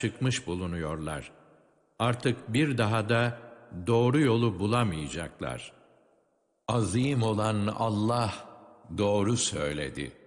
çıkmış bulunuyorlar. Artık bir daha da doğru yolu bulamayacaklar. Azim olan Allah doğru söyledi.